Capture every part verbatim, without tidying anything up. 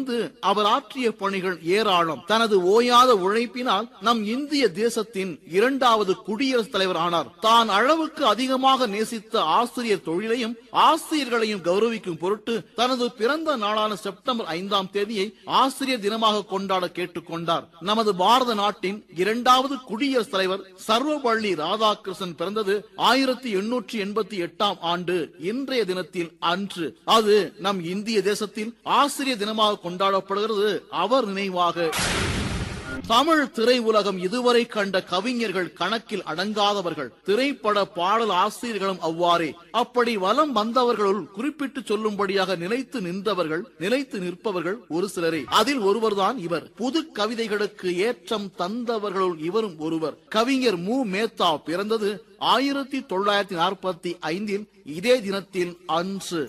இருந்து அவர் ஆற்றிய பணிகள் ஏராளம். தனது ஓயாத உழைப்பினால் நம் இந்திய தேசத்தின் இரண்டாவது குடியரசுத் தலைவர் ஆனார். தான் அளவுக்கு அதிகமாக நேசித்த ஆசிரியர் தொழிலையும் ஆசிரியர்களையும் கௌரவிக்கும் பொருட்டு தனது பிறந்த நாளான செப்டம்பர் ஐந்தாம் தேதியை ஆசிரியர் தினமாக கொண்டாட கேட்டுக்கொண்டார். நமது பாரத நாட்டின் இரண்டாவது குடியரசுத் தலைவர் சர்வபள்ளி ராதாகிருஷ்ணன் பிறந்தது ஆயிரத்தி எண்ணூற்றி எண்பத்தி எட்டாம் ஆண்டு இன்றைய தினத்தில் அன்று. அது நம் இந்திய தேசத்தில் ஆசிரியர் தினமாக கொண்டாடப்படுகிறது அவர் நினைவாக. தமிழ் திரை உலகம் இதுவரை கண்ட கவிஞர்கள் கணக்கில் அடங்காதவர்கள். திரைப்பட பாடல் ஆசிரியர்களும் அவ்வாறே. அப்படி வலம் வந்தவர்களுள் குறிப்பிட்டு சொல்லும்படியாக நிலைத்து நின்றவர்கள், நிலைத்து நிற்பவர்கள் ஒரு சிலரே. அதில் ஒருவர்தான் இவர். புது கவிதைகளுக்கு ஏற்றம் தந்தவர்களுள் இவரும் ஒருவர். கவிஞர் மு மேத்தா பிறந்தது ஆயிரத்தி தொள்ளாயிரத்தி நாற்பத்தி ஐந்தில் இதே தினத்தில் அன்று.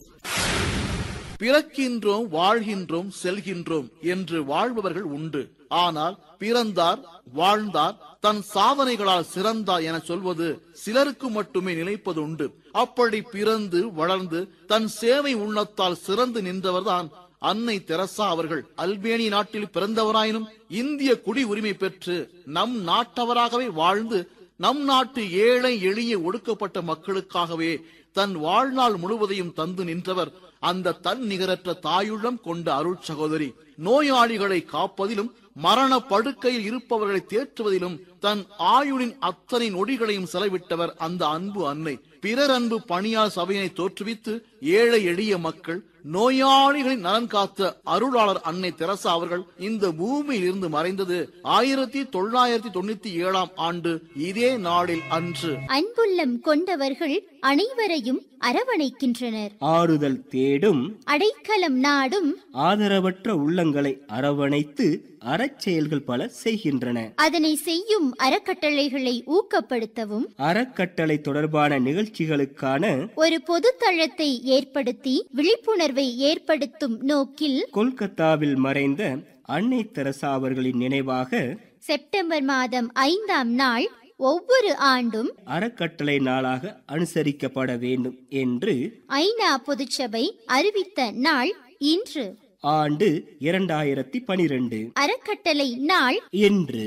பிறக்கின்றோம், வாழ்கின்றோம், செல்கின்றோம் என்று வாழ்பவர்கள் உண்டு. ஆனால் பிறந்தார், வாழ்ந்தார், தன் சாதனைகளால் சிறந்தார் என சொல்வது சிலருக்கு மட்டுமே நிலைப்பது உண்டு. அப்படி பிறந்து வளர்ந்து தன் சேவை உள்ளத்தால் சிறந்து நின்றவர்தான் அன்னை தெரசா அவர்கள். அல்பேனிய நாட்டில் பிறந்தவராயினும் இந்திய குடி உரிமை பெற்று நம் நாட்டவராகவே வாழ்ந்து நம் நாட்டு ஏழை எளிய ஒடுக்கப்பட்ட மக்களுக்காகவே தன் வாழ்நாள் முழுவதையும் தந்து நின்றவர் அந்த தன் நிகரற்ற தாயுள்ளம் கொண்ட அருள் சகோதரி. நோயாளிகளை காப்பதிலும் மரண படுக்கையில் இருப்பவர்களை தேற்றுவதிலும் தன் ஆயுளின் அத்தனை நொடிகளையும் செலவிட்டவர் அந்த அன்பு அன்னை. பிறர் அன்பு பணியார் சபையினை தோற்றுவித்து ஏழை எளிய மக்கள் நோயாளிகளின் நலன் காத்த அருளாளர் அன்னை தெரசா அவர்கள் இந்த பூமியில் இருந்து மறைந்தது ஆயிரத்தி தொள்ளாயிரத்தி தொண்ணூத்தி ஏழாம் ஆண்டு இதே நாளில் அன்று. அன்புள்ளம் கொண்டவர்கள் அனைவரையும் அரவணைக்கின்றனர். ஆறுதல் தேடும், அடைக்கலம் நாடும், ஆதரவற்ற உள்ளங்களை அரவணைத்து அறச்செயல்கள் பல செய்கின்றன. அதனை செய்யும் அறக்கட்டளைகளை ஊக்கப்படுத்தவும் அறக்கட்டளை தொடர்பான நிகழ்ச்சிகளுக்கான ஒரு பொது தளத்தை ஏற்படுத்தி விழிப்புணர்வை ஏற்படுத்தும் நோக்கில் கொல்கத்தாவில் மறைந்த அன்னை தெரசா அவர்களின் நினைவாக செப்டம்பர் மாதம் ஐந்தாம் நாள் ஒவ்வொரு ஆண்டும் அறக்கட்டளை நாளாக அனுசரிக்கப்பட வேண்டும் என்று ஐநா பொதுச்சபை அறிவித்த நாள் இன்று. ஆண்டு இரண்டாயிரத்தி பனிரெண்டு. அறக்கட்டளை நாள் என்று.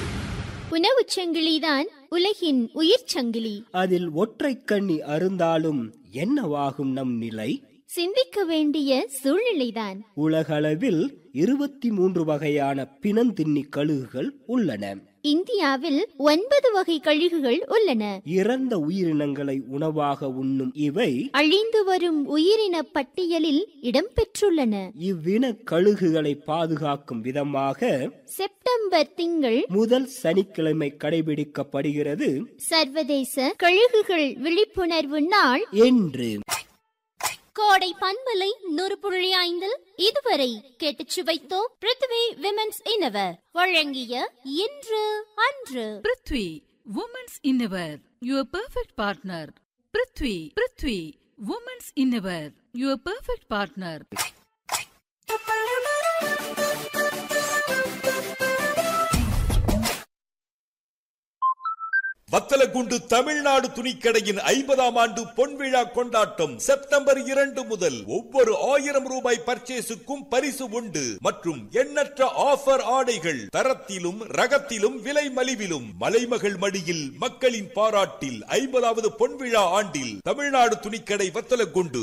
உணவுச் சங்கிலிதான் உலகின் உயிர் சங்கிலி. அதில் ஒற்றை கண்ணி அருந்தாலும் என்னவாகும் நம் நிலை? சிந்திக்க வேண்டிய சூழ்நிலைதான். உலகளவில் இருபத்தி மூன்று வகையான பிணந்தின்னி கழுகுகள் உள்ளன. இந்தியாவில் ஒன்பது வகை கழுகுகள் உள்ளன. இறந்த உயிரினங்களை உணவாக உண்ணும் இவை அழிந்து வரும் உயிரின பட்டியலில் இடம்பெற்றுள்ளன. இவ்வின கழுகுகளை பாதுகாக்கும் விதமாக செப்டம்பர் திங்கள் முதல் சனிக்கிழமை கடைபிடிக்கப்படுகிறது சர்வதேச கழுகுகள் விழிப்புணர்வு நாள் என்று. கோடை பண்பலை நூறு புள்ளி ஐந்தில் இதுவரை கேட்டுச் சுவைத்தோம் பிருத்வி விமென்ஸ் இன்னவர் வழங்கிய இன்று அன்று. Prithvi women's இன்னவர், your perfect partner. Prithvi Prithvi women's இன்னவர், your perfect partner. Vathalagundu Tamil Nadu துணிக்கடையின் ஐம்பதாம் ஆண்டு பொன்விழா கொண்டாட்டம் செப்டம்பர் இரண்டு முதல். ஒவ்வொரு ஆயிரம் ரூபாய் பர்ச்சேஸுக்கும் பரிசு உண்டு மற்றும் எண்ணற்ற ஆஃபர் ஆடைகள் தரத்திலும் ரகத்திலும் விலை மலிவிலும். மலைமகள் மடியில் மக்களின் பாராட்டில் ஐம்பதாவது பொன்விழா ஆண்டில் தமிழ்நாடு துணிக்கடை வத்தலகுண்டு.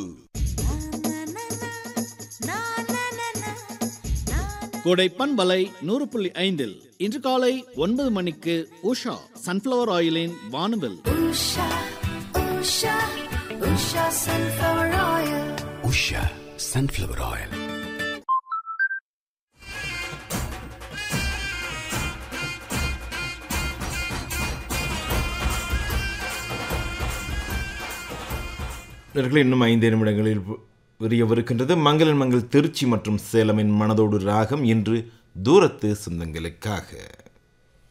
கோடை பண்பலை நூறு புள்ளி ஐந்தில் இன்று காலை ஒன்பது மணிக்கு உஷா சன்ஃபிளவர் ஆயிலின் வானவில். Usha sunflower oil. இன்னும் ஐந்து நிமிடங்களில் விரியவிருக்கின்றது மங்களன் மங்கள் திருச்சி மற்றும் சேலமின் மனதோடு ராகம் இன்று தூரத்து சொந்தங்களுக்காக.